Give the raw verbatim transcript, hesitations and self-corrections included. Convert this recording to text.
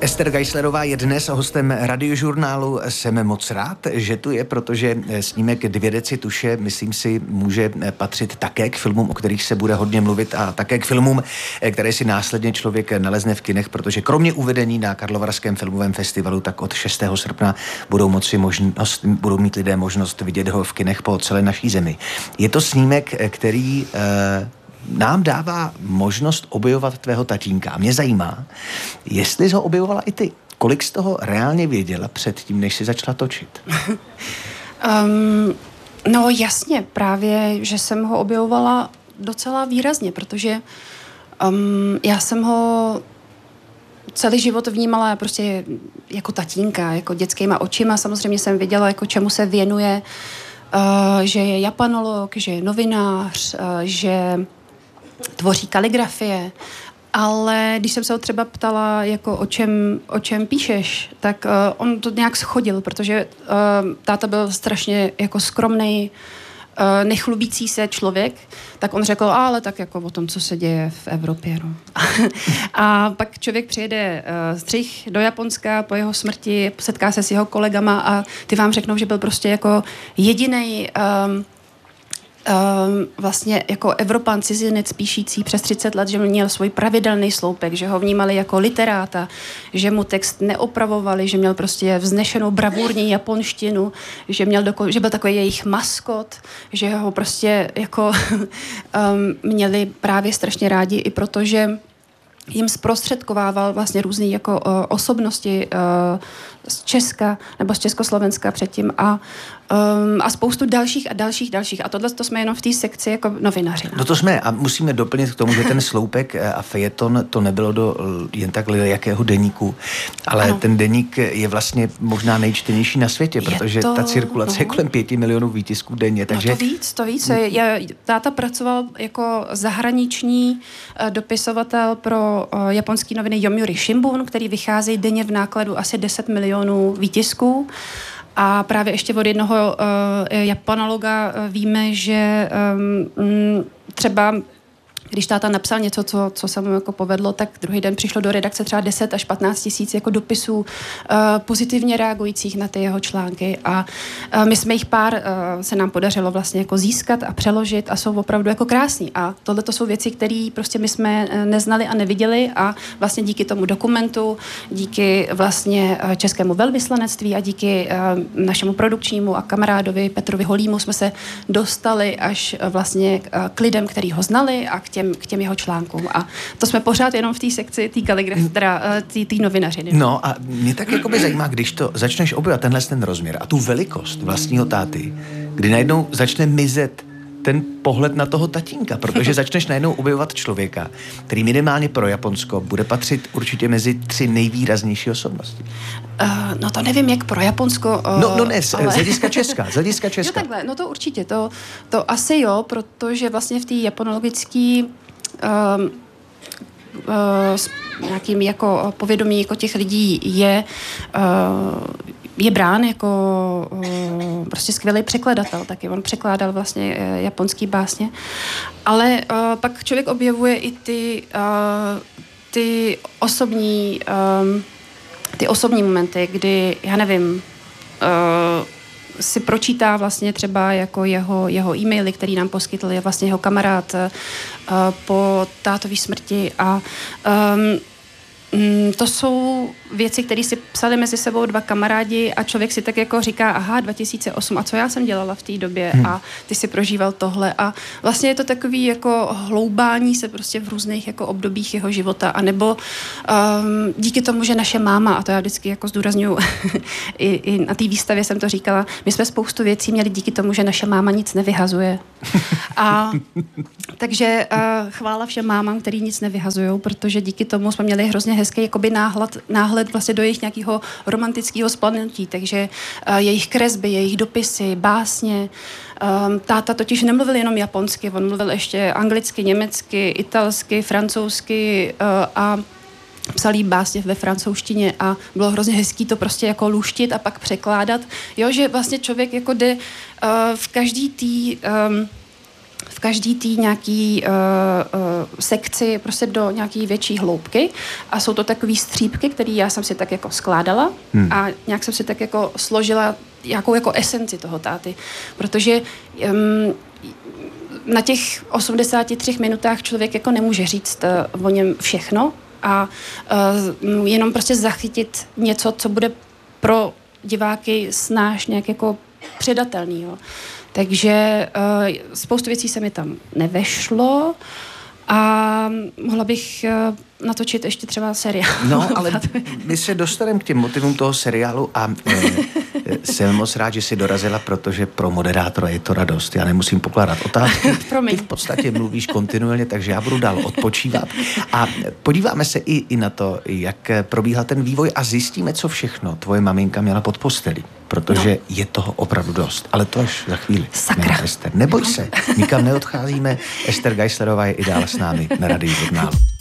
Ester Geislerová je dnes hostem Radiožurnálu. Jsem moc rád, že tu je, protože snímek Dvě deci tuše, myslím si, může patřit také k filmům, o kterých se bude hodně mluvit, a také k filmům, které si následně člověk nalezne v kinech, protože kromě uvedení na Karlovarském filmovém festivalu, tak od šestého srpna budou moci možnost, budou mít lidé možnost vidět ho v kinech po celé naší zemi. Je to snímek, který eh, nám dává možnost objevovat tvého tatínka. A mě zajímá, jestli jsi ho objevovala i ty. Kolik z toho reálně věděla předtím, než jsi začala točit? um, no jasně, právě, že jsem ho objevovala docela výrazně, protože um, já jsem ho celý život vnímala prostě jako tatínka, jako dětskýma očima. Samozřejmě jsem věděla, jako čemu se věnuje, uh, že je japanolog, že je novinář, uh, že tvoří kaligrafie, ale když jsem se ho třeba ptala, jako o čem, o čem píšeš, tak uh, on to nějak schodil, protože uh, táta byl strašně jako skromnej, uh, nechlubící se člověk, tak on řekl, ale tak jako o tom, co se děje v Evropě. No. A pak člověk přijede uh, střih do Japonska po jeho smrti, setká se s jeho kolegama a ty vám řeknou, že byl prostě jako jedinej um, Um, vlastně jako Evropan, cizinec píšící přes třicet let, že měl svůj pravidelný sloupek, že ho vnímali jako literáta, že mu text neopravovali, že měl prostě vznešenou bravurní japonštinu, že, měl doko- že byl takový jejich maskot, že ho prostě jako um, měli právě strašně rádi i proto, že jim zprostředkovával vlastně různý jako uh, osobnosti uh, z Česka nebo z Československa předtím a, um, a spoustu dalších a dalších, dalších. A tohle to jsme jenom v té sekci jako novináři. No to jsme a musíme doplnit k tomu, že ten sloupek a fejeton to nebylo do jen tak jakého deníku, ale ano. Ten deník je vlastně možná nejčtenější na světě, protože to, ta cirkulace no. je kolem pěti milionů výtisků denně. Takže... No to víc, to víc. Já, táta pracoval jako zahraniční uh, dopisovatel pro uh, japonský noviny Yomiuri Shimbun, který vychází denně v nákladu asi deset milionů výtisků. A právě ještě od jednoho uh, japanologa uh, víme, že um, třeba když táta napsal něco, co, co se mu jako povedlo, tak druhý den přišlo do redakce třeba deset až patnáct tisíc jako dopisů uh, pozitivně reagujících na ty jeho články a uh, my jsme jich pár uh, se nám podařilo vlastně jako získat a přeložit a jsou opravdu jako krásný a tohle to jsou věci, které prostě my jsme neznali a neviděli a vlastně díky tomu dokumentu, díky vlastně uh, českému velvyslanectví a díky uh, našemu produkčnímu a kamarádovi Petrovi Holímu jsme se dostali až uh, vlastně uh, k lidem, který ho znali a k těm k těm jeho článkům. A to jsme pořád jenom v té sekci té kaligrafie, teda té novinařiny. No a mě tak jakoby zajímá, když to začneš objevovat tenhle ten rozměr a tu velikost vlastního táty, kdy najednou začne mizet ten pohled na toho tatínka, protože začneš najednou objevovat člověka, který minimálně pro Japonsko bude patřit určitě mezi tři nejvýraznější osobnosti. Uh, no to nevím, jak pro Japonsko. Uh, no, no ne, z ale... hlediska Česka, z hlediska Česka. Jo, takhle, no to určitě, to, to asi jo, protože vlastně v té japonologické um, uh, s nějakým jako povědomí jako těch lidí je uh, je brán jako uh, prostě skvělý překladatel, taky on překládal vlastně uh, japonský básně, ale uh, pak člověk objevuje i ty, uh, ty osobní um, ty osobní momenty, kdy, já nevím, uh, si pročítá vlastně třeba jako jeho, jeho e-maily, který nám poskytl, je vlastně jeho kamarád uh, po tátový smrti a um, to jsou věci, které si psali mezi sebou dva kamarádi a člověk si tak jako říká, aha, dva tisíce osm, a co já jsem dělala v té době hmm. a ty si prožíval tohle a vlastně je to takový jako hloubání se prostě v různých jako obdobích jeho života, anebo um, díky tomu, že naše máma, a to já vždycky jako zdůrazňuji, i, i na té výstavě jsem to říkala, my jsme spoustu věcí měli díky tomu, že naše máma nic nevyhazuje. A takže uh, chvála všem mámám, který nic nevyhazujou, protože díky tomu jsme měli hrozně hezký jakoby náhled, náhled vlastně do jejich nějakého romantického splanutí, takže uh, jejich kresby, jejich dopisy, básně. Um, táta totiž nemluvil jenom japonsky, on mluvil ještě anglicky, německy, italsky, francouzsky uh, a psal jí básně ve francouzštině a bylo hrozně hezký to prostě jako luštit a pak překládat. Jo, že vlastně člověk jako jde uh, v každý tý um, v každý tý nějaký uh, uh, sekci prostě do nějaký větší hloubky a jsou to takový střípky, které já jsem si tak jako skládala hmm. a nějak jsem si tak jako složila nějakou jako esenci toho táty, protože um, na těch osmdesáti třech minutách člověk jako nemůže říct uh, o něm všechno a uh, jenom prostě zachytit něco, co bude pro diváky snáš nějak jako předatelný. Jo. Takže uh, spoustu věcí se mi tam nevešlo a mohla bych uh, natočit ještě třeba seriál. No, ale my se dostaneme k těm motivům toho seriálu a e, jsem moc rád, že jsi dorazila, protože pro moderátora je to radost. Já nemusím pokládat otázky. Ty v podstatě mluvíš kontinuálně, takže já budu dál odpočívat. A podíváme se i, i na to, jak probíhal ten vývoj a zjistíme, co všechno tvoje maminka měla pod postelí. Protože no. je toho opravdu dost. Ale to až za chvíli. Sakra. Ester, neboj se, nikam neodcházíme. Ester Geislerová je i dál s námi na Radiu Žurnálu.